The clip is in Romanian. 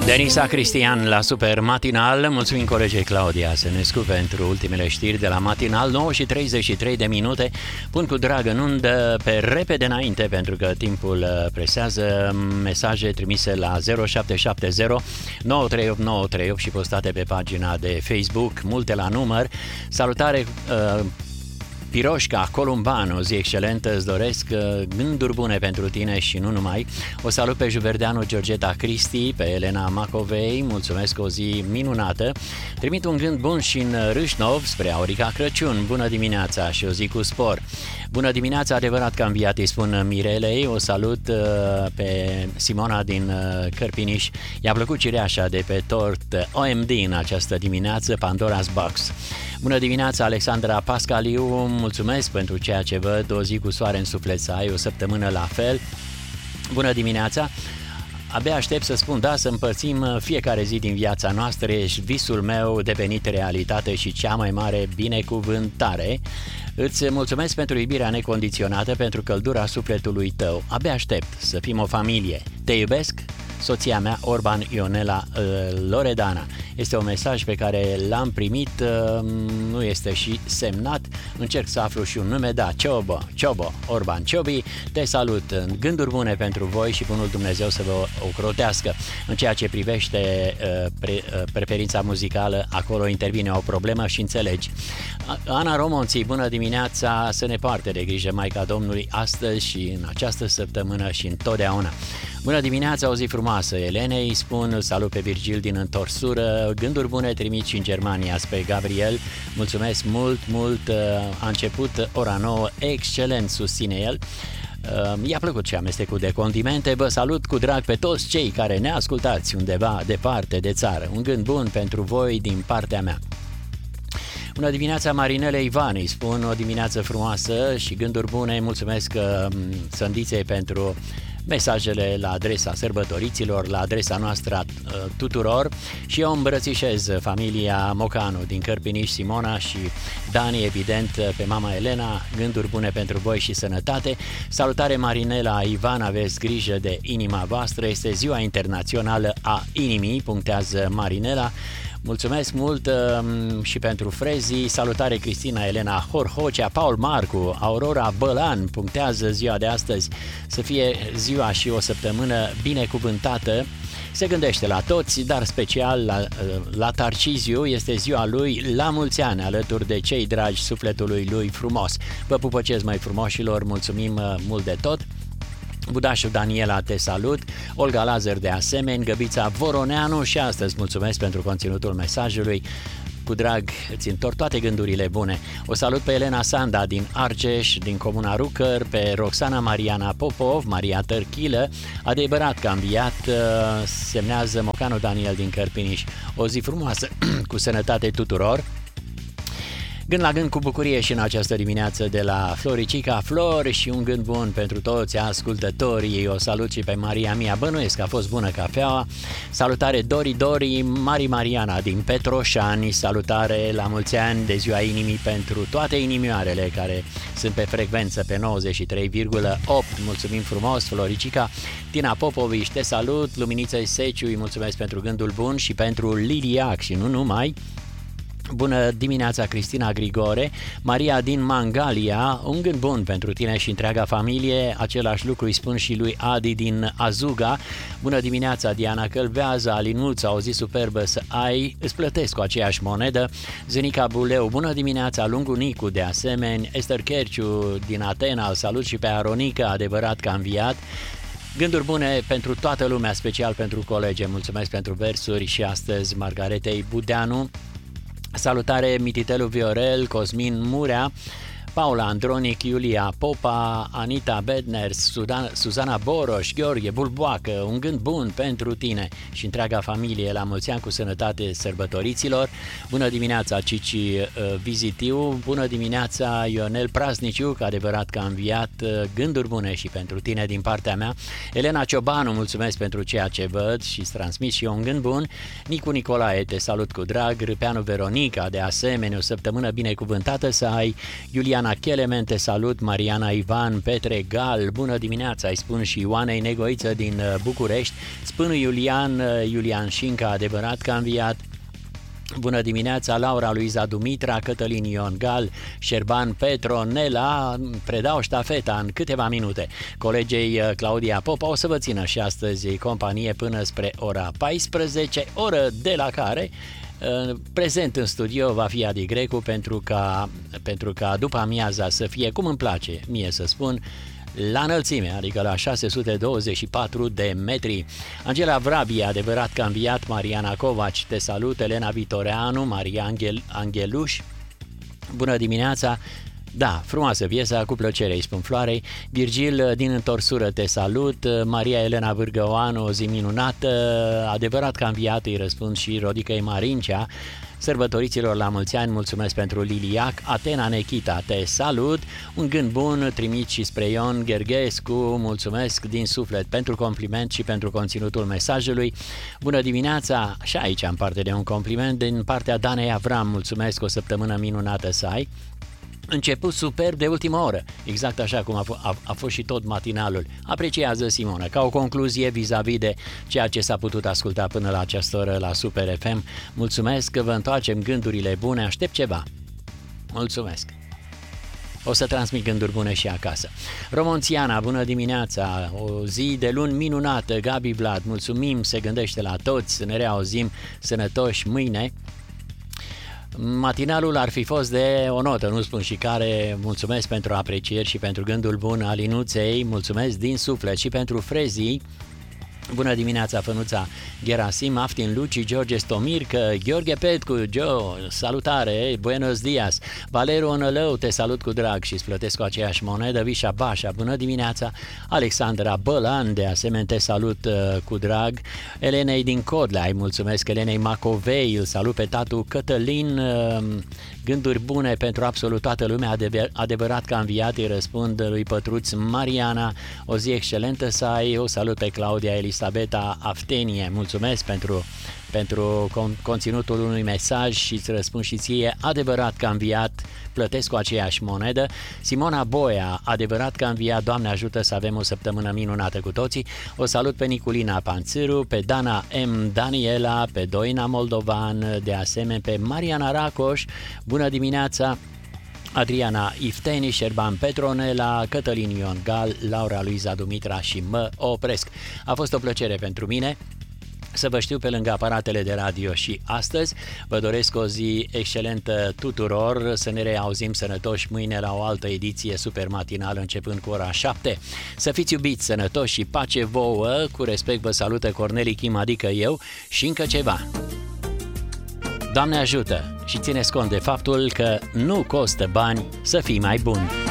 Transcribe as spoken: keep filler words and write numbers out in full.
Denisa Cristian la Super Matinal. Mulțumim colegei Claudia Sănescu pentru ultimele știri de la Matinal. Nouă și treizeci și trei de minute. Pun cu drag în undă pe repede înainte, pentru că timpul presează, mesaje trimise la zero șapte șapte zero nouă trei opt nouă trei opt și postate pe pagina de Facebook, multe la număr. Salutare uh, Piroșca Columbanu, zi excelentă, îți doresc gânduri bune pentru tine și nu numai. O salut pe Juverdeanu Georgeta Cristi, pe Elena Macovei, mulțumesc, o zi minunată. Trimit un gând bun și în Râșnov spre Aurica Crăciun, bună dimineața și o zi cu spor. Bună dimineața, adevărat că am înviat, îi spun Mirelei, o salut pe Simona din Cărpiniș. I-a plăcut cireașa de pe tort O M D în această dimineață, Pandora's Box. Bună dimineața, Alexandra Pascaliu, mulțumesc pentru ceea ce văd, o zi cu soare în suflet să ai, o săptămână la fel. Bună dimineața, abia aștept să spun da, să împărțim fiecare zi din viața noastră, ești visul meu devenit realitate și cea mai mare binecuvântare. Îți mulțumesc pentru iubirea necondiționată, pentru căldura sufletului tău. Abia aștept să fim o familie. Te iubesc, soția mea, Orban Ionela Loredana. Este un mesaj pe care l-am primit, nu este și semnat, încerc să aflu și un nume, da, Ciobo, Ciobo, Orban Ciobi, te salut, gânduri bune pentru voi și bunul Dumnezeu să vă ocrotească. În ceea ce privește pre, preferința muzicală, acolo intervine o problemă și înțelegi. Ana Romonții, bună dimineața, să ne poarte de grijă Maica Domnului astăzi și în această săptămână și întotdeauna. Bună dimineața, o zi frumoasă Elenei, spun, salut pe Virgil din Întorsură, gânduri bune trimit și în Germania spre Gabriel, mulțumesc mult, mult, a început ora nouă, excelent, susține el. I-a plăcut ce amestecul de condimente, vă salut cu drag pe toți cei care ne ascultați undeva departe de țară, un gând bun pentru voi din partea mea. Bună dimineața, Marinele Ivani, spun, o dimineață frumoasă și gânduri bune, mulțumesc Sândiței pentru mesajele la adresa sărbătoriților, la adresa noastră tuturor și eu îmbrățișez familia Mocanu din Cărpiniș, Simona și Dani, evident, pe mama Elena, gânduri bune pentru voi și sănătate. Salutare Marinela Ivan, aveți grijă de inima voastră, este ziua internațională a inimii, punctează Marinela. Mulțumesc mult uh, și pentru frezii. Salutare Cristina Elena Horhocea, Paul Marcu, Aurora Bălan, punctează ziua de astăzi, să fie ziua și o săptămână binecuvântată. Se gândește la toți, dar special la, la Tarciziu, este ziua lui, la mulți ani, alături de cei dragi sufletului lui frumos. Vă pupăcesc, mai frumoșilor, mulțumim mult de tot. Budașu Daniela, te salut, Olga Lazar de asemenea, Găbița Voroneanu și astăzi mulțumesc pentru conținutul mesajului. Cu drag îți întorc toate gândurile bune. O salut pe Elena Sanda din Argeș, din Comuna Rucăr, pe Roxana Mariana Popov, Maria Tărchilă, adevărat că am înviat, semnează Mocanu Daniel din Cărpiniș. O zi frumoasă, cu sănătate tuturor. Gând la gând cu bucurie și în această dimineață de la Floricica Flori și un gând bun pentru toți ascultătorii. O salut și pe Maria mea, bănuiesc că a fost bună cafeaua. Salutare Dori Dori, Mari Mariana din Petroșani, salutare la mulți ani de ziua inimii pentru toate inimioarele care sunt pe frecvență pe nouăzeci și trei virgulă opt. Mulțumim frumos, Floricica. Tina Popovici, te salut, Luminița Seciu, îi mulțumesc pentru gândul bun și pentru Liliac și nu numai. Bună dimineața, Cristina Grigore, Maria din Mangalia, un gând bun pentru tine și întreaga familie, același lucru îi spun și lui Adi din Azuga. Bună dimineața, Diana Călvează, Alinuța, o zi superbă să ai, îți plătesc cu aceeași monedă. Zenica Buleu, bună dimineața, Lungu Nicu de asemenea, Esther Kerciu din Atena, îl salut și pe Aronica, adevărat că a înviat. Gânduri bune pentru toată lumea, special pentru colege, mulțumesc pentru versuri și astăzi Margaretei Budeanu. Salutare Mititelu Viorel, Cosmin Murea, Paula Andronic, Iulia Popa, Anita Bedner, Suzana, Suzana Boroș, Gheorghe Bulboacă, un gând bun pentru tine și întreaga familie, la mulți ani cu sănătate sărbătoriților. Bună dimineața Cici uh, Vizitiu, bună dimineața Ionel Prasniciu, că adevărat că a înviat, uh, gânduri bune și pentru tine din partea mea. Elena Ciobanu, mulțumesc pentru ceea ce văd și îți transmit și eu un gând bun. Nicu Nicolae, te salut cu drag, Râpeanu Veronica, de asemenea, o săptămână binecuvântată să ai. Iulian Mariana Chelemen, te salut, Mariana Ivan, Petre Gal, bună dimineața, îi spun și Ioanei Negoiță din București, spune Iulian, Iulian Șinca, adevărat că a înviat. Bună dimineața, Laura Luiza Dumitra, Cătălin Ion Gal, Șerban Petronela, predau ștafeta în câteva minute. Colegei Claudia Popa o să vă țină și astăzi companie până spre ora paisprezece, oră de la care prezent în studio va fi Adi Grecu pentru ca, pentru ca după amiaza să fie, cum îmi place mie să spun, la înălțime, adică la șase sute douăzeci și patru de metri. Angela Vrabie, adevărat că a înviat. Mariana Covaci, te salut, Elena Vitoreanu, Maria Angel, Angeluș, bună dimineața. Da, frumoasă piesa, cu plăcere îi spun Floarei. Virgil din Întorsură, te salut. Maria Elena Vârgăoanu, o zi minunată, adevărat că a înviat, îi răspund și Rodicăi Marincea. Sărbătoriților la mulți ani, mulțumesc pentru Liliac. Atena Nechita, te salut. Un gând bun trimit și spre Ion Gherghescu, mulțumesc din suflet pentru compliment și pentru conținutul mesajului. Bună dimineața, și aici am parte de un compliment din partea Danei Avram, mulțumesc, o săptămână minunată să ai. Început superb de ultimă oră, exact așa cum a, f- a, a fost și tot matinalul. Apreciază Simona. Ca o concluzie vis-a-vis de ceea ce s-a putut asculta până la această oră la Super F M, mulțumesc că vă întoarcem gândurile bune, aștept ceva. Mulțumesc. O să transmit gânduri bune și acasă. Romonțiana, bună dimineața, o zi de luni minunată, Gabi Vlad, mulțumim, se gândește la toți, să ne reauzim sănătoși mâine. Matinalul ar fi fost de o notă, nu spun și care, mulțumesc pentru aprecieri și pentru gândul bun al Inuței, mulțumesc din suflet și pentru Frezii. Bună dimineața, Fănuța Gerasim, Aftin Luci, George Stomircă, Gheorghe Petcu, Joe, salutare, buenos dias, Valeru Onălău, te salut cu drag și îți plătesc cu aceeași monedă, Vișa Bașa, bună dimineața, Alexandra Bălan, de asemenea te salut uh, cu drag, Elenei din Codlea, îi mulțumesc, Elenei Macovei, îl salut pe tatu Cătălin, uh, gânduri bune pentru absolut toată lumea, adever, adevărat că a înviat, îi răspund lui Pătruț Mariana, o zi excelentă să ai, o salut pe Claudia Elisabeta Aftenie, mulțumesc pentru, pentru con- conținutul unui mesaj și îți răspund și ție, adevărat că a înviat, plătesc cu aceeași monedă. Simona Boia, adevărat că a înviat, Doamne ajută să avem o săptămână minunată cu toții. O salut pe Niculina Panțâru, pe Dana M. Daniela, pe Doina Moldovan, de asemenea pe Mariana Racoș, bună dimineața, Adriana Ifteni, Șerban Petronela, Cătălin Ion Gal, Laura Luiza Dumitra și mă opresc. A fost o plăcere pentru mine să vă știu pe lângă aparatele de radio și astăzi. Vă doresc o zi excelentă tuturor, să ne reauzim sănătoși mâine la o altă ediție super matinală începând cu ora șapte. Să fiți iubiți, sănătoși și pace vouă, cu respect vă salută Corneli Kim, adică eu, și încă ceva. Doamne ajută și țineți cont de faptul că nu costă bani să fii mai bun.